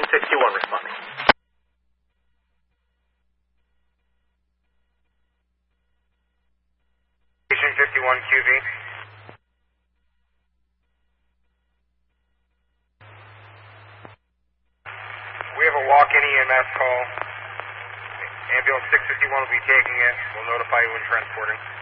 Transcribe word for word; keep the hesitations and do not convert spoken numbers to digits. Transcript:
sixty-one responding. Station fifty-one Q V. We have a walk-in E M S call. Ambulance six fifty-one will be taking it. We'll notify you when transporting.